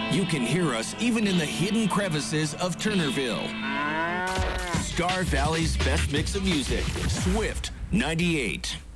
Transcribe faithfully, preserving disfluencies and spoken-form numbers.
You can hear us even in the hidden crevices of Turnerville. Star Valley's best mix of music. Swift ninety-eight.